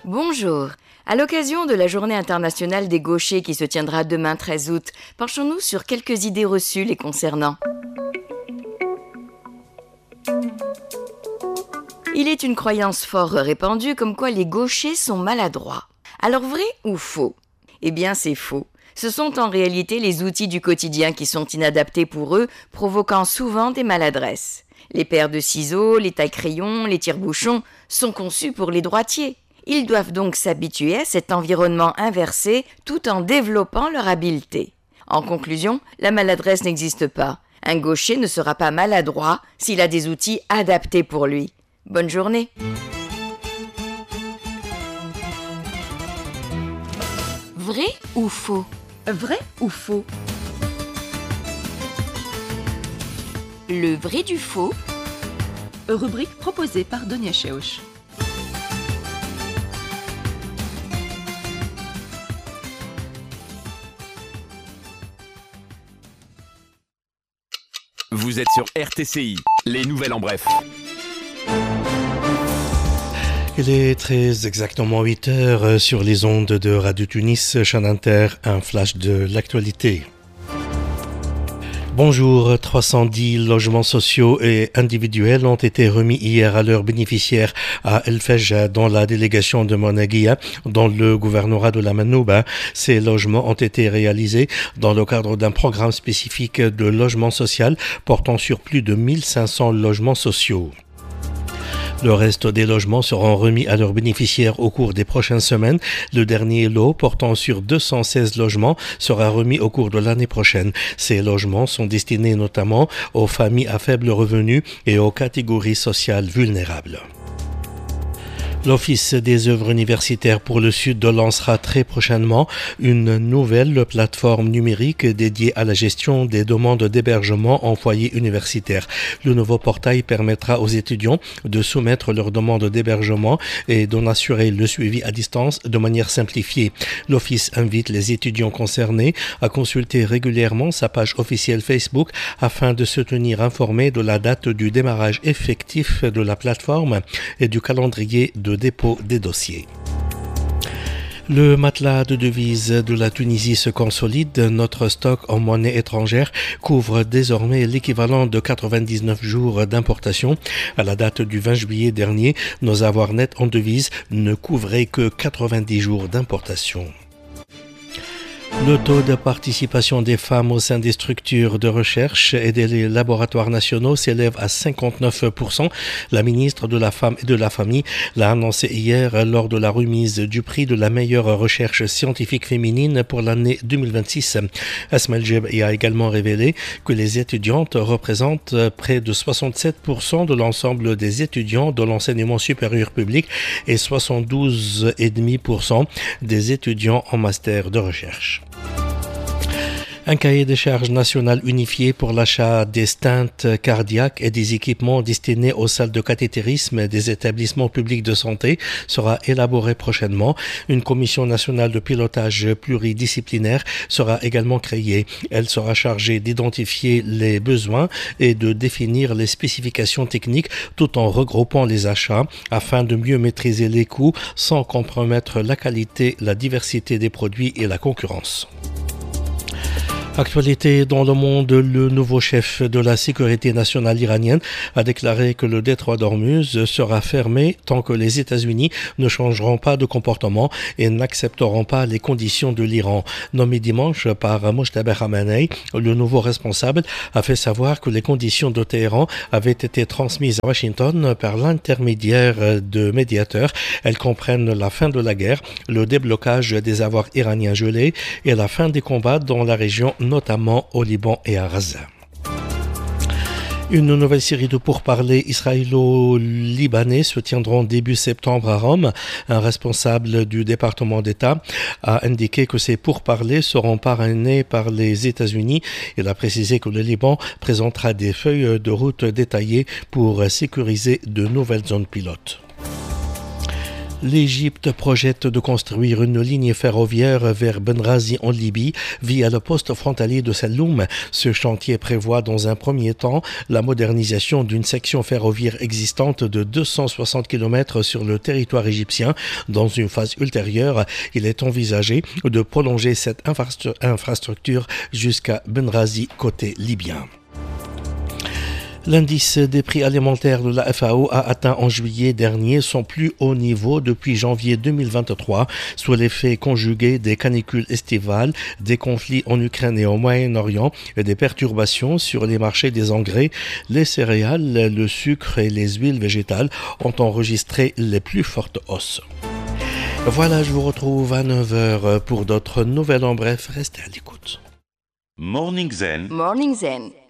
Bonjour. À l'occasion de la Journée internationale des gauchers qui se tiendra demain 13 août, penchons-nous sur quelques idées reçues les concernant. Il est une croyance fort répandue comme quoi les gauchers sont maladroits. Alors vrai ou faux ? Eh bien c'est faux. Ce sont en réalité les outils du quotidien qui sont inadaptés pour eux, provoquant souvent des maladresses. Les paires de ciseaux, les tailles-crayons, les tire-bouchons sont conçus pour les droitiers. Ils doivent donc s'habituer à cet environnement inversé tout en développant leur habileté. En conclusion, la maladresse n'existe pas. Un gaucher ne sera pas maladroit s'il a des outils adaptés pour lui. Bonne journée. Vrai ou faux ? Vrai ou faux ? Le vrai du faux. Rubrique proposée par Donia Cheuch. Vous êtes sur RTCI, les nouvelles en bref. Il est très exactement 8 heures sur les ondes de Radio Tunis, chaîne Inter, un flash de l'actualité. Bonjour, 310 logements sociaux et individuels ont été remis hier à leurs bénéficiaires à El Fej dans la délégation de Monaghiya, dans le gouvernorat de la Manouba. Ces logements ont été réalisés dans le cadre d'un programme spécifique de logement social portant sur plus de 1500 logements sociaux. Le reste des logements seront remis à leurs bénéficiaires au cours des prochaines semaines. Le dernier lot, portant sur 216 logements, sera remis au cours de l'année prochaine. Ces logements sont destinés notamment aux familles à faible revenu et aux catégories sociales vulnérables. L'Office des œuvres universitaires pour le Sud lancera très prochainement une nouvelle plateforme numérique dédiée à la gestion des demandes d'hébergement en foyer universitaire. Le nouveau portail permettra aux étudiants de soumettre leurs demandes d'hébergement et d'en assurer le suivi à distance de manière simplifiée. L'Office invite les étudiants concernés à consulter régulièrement sa page officielle Facebook afin de se tenir informés de la date du démarrage effectif de la plateforme et du calendrier de dépôt des dossiers. Le matelas de devises de la Tunisie se consolide. Notre stock en monnaie étrangère couvre désormais l'équivalent de 99 jours d'importation. À la date du 20 juillet dernier, nos avoirs nets en devises ne couvraient que 90 jours d'importation. Le taux de participation des femmes au sein des structures de recherche et des laboratoires nationaux s'élève à 59%. La ministre de la Femme et de la Famille l'a annoncé hier lors de la remise du prix de la meilleure recherche scientifique féminine pour l'année 2026. Asma El-Jeb a également révélé que les étudiantes représentent près de 67% de l'ensemble des étudiants de l'enseignement supérieur public et 72,5% des étudiants en master de recherche. Un cahier des charges national unifié pour l'achat des stents cardiaques et des équipements destinés aux salles de cathétérisme des établissements publics de santé sera élaboré prochainement. Une commission nationale de pilotage pluridisciplinaire sera également créée. Elle sera chargée d'identifier les besoins et de définir les spécifications techniques tout en regroupant les achats afin de mieux maîtriser les coûts sans compromettre la qualité, la diversité des produits et la concurrence. Actualité dans le monde, le nouveau chef de la sécurité nationale iranienne a déclaré que le détroit d'Ormuz sera fermé tant que les États-Unis ne changeront pas de comportement et n'accepteront pas les conditions de l'Iran. Nommé dimanche par Mojtaba Khamenei, le nouveau responsable a fait savoir que les conditions de Téhéran avaient été transmises à Washington par l'intermédiaire de médiateurs. Elles comprennent la fin de la guerre, le déblocage des avoirs iraniens gelés et la fin des combats dans la région, notamment au Liban et à Gaza. Une nouvelle série de pourparlers israélo-libanais se tiendront début septembre à Rome. Un responsable du département d'État a indiqué que ces pourparlers seront parrainés par les États-Unis. Il a précisé que le Liban présentera des feuilles de route détaillées pour sécuriser de nouvelles zones pilotes. L'Égypte projette de construire une ligne ferroviaire vers Benghazi en Libye via le poste frontalier de Selloum. Ce chantier prévoit dans un premier temps la modernisation d'une section ferroviaire existante de 260 km sur le territoire égyptien. Dans une phase ultérieure, il est envisagé de prolonger cette infrastructure jusqu'à Benghazi côté libyen. L'indice des prix alimentaires de la FAO a atteint en juillet dernier son plus haut niveau depuis janvier 2023, sous l'effet conjugué des canicules estivales, des conflits en Ukraine et au Moyen-Orient et des perturbations sur les marchés des engrais. Les céréales, le sucre et les huiles végétales ont enregistré les plus fortes hausses. Voilà, je vous retrouve à 9h pour d'autres nouvelles en bref. Restez à l'écoute. Morning Zen. Morning Zen.